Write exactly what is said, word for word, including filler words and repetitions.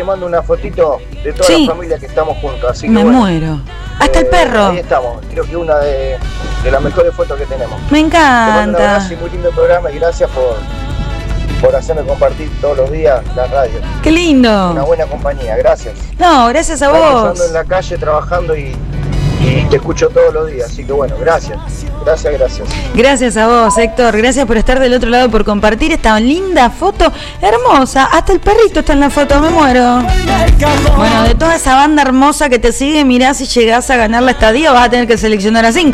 te mando una fotito de toda Sí. la familia que estamos juntos. Así que Me bueno, muero. Hasta el eh, perro. Ahí estamos, creo que una de, de las mejores fotos que tenemos. Me Te mando un encanta. abrazo y muy lindo programa y gracias por, por hacerme compartir todos los días la radio. Qué lindo. Una buena compañía, gracias. No, gracias a Sabes que yo vos. ando en la calle trabajando y, y te escucho todos los días, así que bueno, gracias. Gracias, gracias. Gracias a vos, Héctor. Gracias por estar del otro lado, por compartir esta linda foto. Hermosa. Hasta el perrito está en la foto, me muero. Bueno, de toda esa banda hermosa que te sigue, mirá si llegás a ganar la estadía, vas a tener que seleccionar a cinco.